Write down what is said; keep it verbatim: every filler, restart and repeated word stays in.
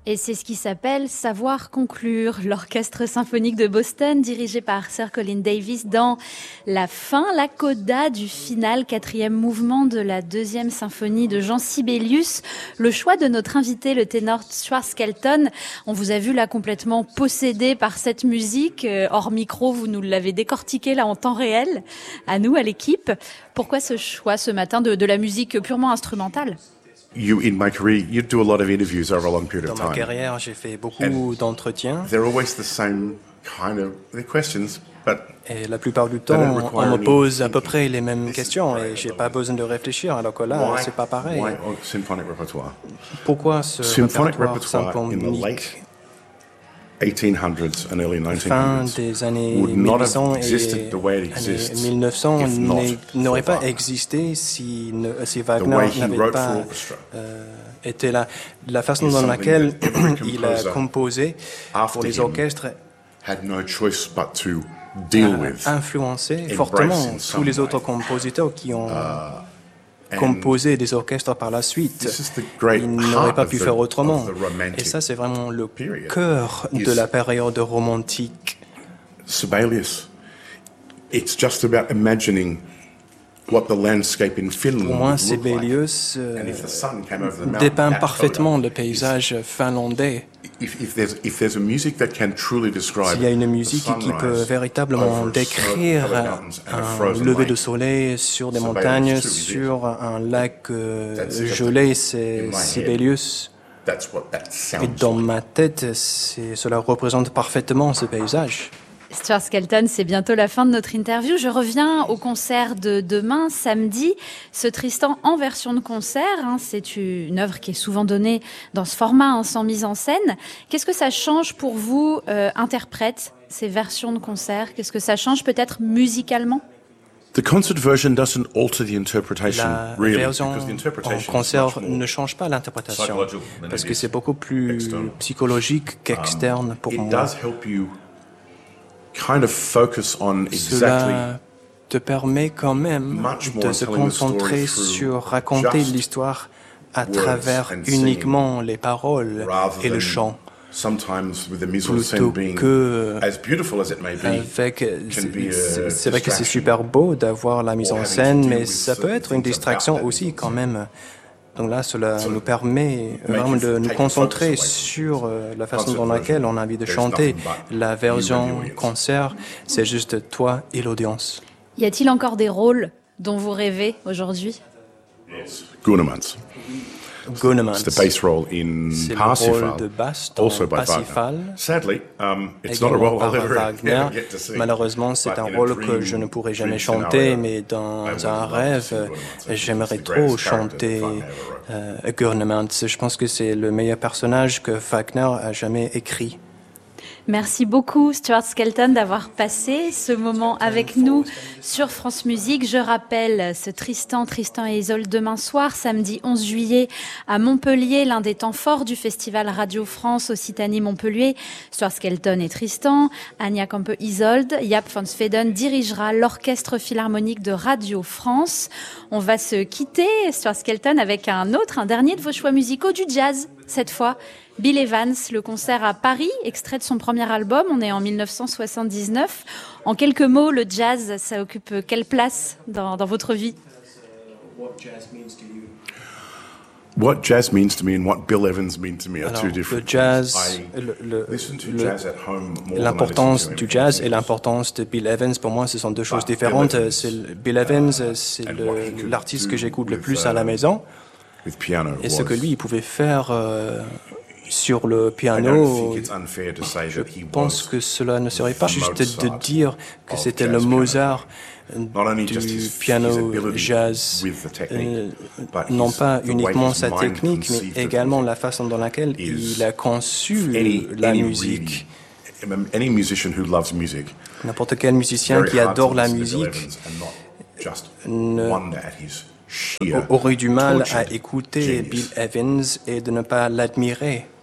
Et c'est ce qui s'appelle Savoir conclure. L'Orchestre symphonique de Boston, dirigé par Sir Colin Davis, dans la fin, la coda du final, quatrième mouvement de la deuxième symphonie de Jean Sibelius. Le choix de notre invité, le ténor Stuart Skelton. On vous a vu là complètement possédé par cette musique. Euh, hors micro, vous nous l'avez décortiqué là en temps réel, à nous, à l'équipe. Pourquoi ce choix ce matin de, de la musique purement instrumentale? You, in my career, you do a lot of interviews over a long period Dans of ma time. carrière, j'ai fait beaucoup d'entretiens. They're always the same kind of the questions, but Et la plupart du temps, on me pose à peu près les mêmes questions et j'ai pas besoin de réfléchir, alors que là, why, c'est pas pareil. why symphonic repertoire? Pourquoi ce Symphonic répertoire repertoire in the symphonique late eighteen hundreds and early nineteen fin hundreds des années would mille not huit cents have existed et the way it années exists mille neuf cents if not n'est- n'aurait for pas Wagner. existé si, ne, si The Wagner way he n'avait wrote pas for orchestra euh, été là. La façon is dans something laquelle that every il a composer composé after pour les him orchestres had no choice but to deal with. a influencé embrace fortement in tous some les way. autres compositeurs qui ont And composé des orchestres par la suite. this is the great Ils n'auraient heart pas of pu the- faire autrement. of the romantic Et ça, c'est vraiment le period. cœur de Is- la période romantique. Sibelius. It's just about imagining what the landscape in Finland Pour moi, would look like. Sibelius euh, And if the sun came over the mountain, dépeint that parfaitement photo le paysage finlandais. is- If, if there's if there's a music that can truly describe S'il y a une the musique qui peut sunrise véritablement over décrire snow-covered mountains and a un frozen lever de lake, soleil sur des Sibelius montagnes, too, is it? sur un lac euh, That's it. gelé, In c'est my head. Sibelius. That's what that Et sounds dans like. ma tête, c'est- cela représente parfaitement ce paysage. Stuart Skelton, c'est bientôt la fin de notre interview. Je reviens au concert de demain, samedi. Ce Tristan en version de concert, hein, c'est une œuvre qui est souvent donnée dans ce format, hein, sans mise en scène. Qu'est-ce que ça change pour vous, euh, interprètes, ces versions de concert? Qu'est-ce que ça change peut-être musicalement? The concert version doesn't alter the interpretation, La really, version because the en interpretation is concert much more ne change pas l'interprétation, psychological than parce it que is c'est beaucoup plus external. psychologique qu'externe pour It moi. does help you kind of focus on exactly Cela te permet quand même much more de on se telling the story concentrer through sur raconter just l'histoire à words travers and singing uniquement les paroles rather et le than chant, sometimes with the mise en scène plutôt being que as beautiful as it may be. avec. can be a C'est c'est vrai que c'est distraction. super beau d'avoir la mise Or en having to scène, deal mais with ça peut certain être une things distraction about that aussi mise en quand scène. même. Donc là, cela So nous permet vraiment you de nous take the concentrer focus away sur euh, la façon concert dans laquelle on a envie de There's chanter. nothing but La you and the version audience. concert, c'est juste toi et l'audience. Y a-t-il encore des rôles dont vous rêvez aujourd'hui? Gunnemans. Gunnemans. It's the bass role in C'est le Parsifal, rôle de basse dans also by Parsifal. Wagner. Sadly, um, it's not a Également role par I'll ever, Wagner. ever get to sing. Malheureusement, c'est But un in a rôle que dream- je ne pourrai jamais dream chanter, scenario, mais I dans would un love to rêve, sing Gunnemans. It's j'aimerais the trop greatest character chanter that Wagner ever wrote. euh, Gurnemans. Je pense que c'est le meilleur personnage que Wagner a jamais écrit. Merci beaucoup Stuart Skelton d'avoir passé ce moment avec nous sur France Musique. Je rappelle ce Tristan, Tristan et Isolde demain soir, samedi onze juillet à Montpellier, l'un des temps forts du festival Radio France Occitanie Montpellier. Stuart Skelton et Tristan, Anja Kampe Isolde, Jaap van Sveden dirigera l'orchestre philharmonique de Radio France. On va se quitter, Stuart Skelton, avec un autre, un dernier de vos choix musicaux, du jazz cette fois. Bill Evans, le concert à Paris, extrait de son premier album, on est en dix-neuf cent soixante-dix-neuf. En quelques mots, le jazz, ça occupe quelle place dans, dans votre vie? What jazz means to me and what Bill Evans means to me are Alors, two le different jazz, things. I le- le- listen to le- jazz at home more than I l'importance listen to du anything jazz et else. l'importance de Bill Evans, pour moi, ce sont deux choses Bill différentes. Evans, C'est le- Bill Evans, c'est and le- what he could l'artiste do que j'écoute le with, plus à la uh, maison. With piano Et ce was- que lui, il pouvait faire euh, sur le I don't piano, think it's unfair to say je that he pense was que cela ne serait pas juste de Mozart dire que of c'était jazz le piano. Mozart not only just du his, his piano ability jazz, with the technique, euh, but non his- pas the way uniquement his sa mind technique, conceived mais of également music la façon dans laquelle is il a conçu any, la any musique. really, any musician who loves music, N'importe quel musicien very qui hard adore to la listen to Bill musique Evans and not just ne- wonder at his sheer aurait du mal à tortured écouter genius. Bill Evans et de ne pas l'admirer.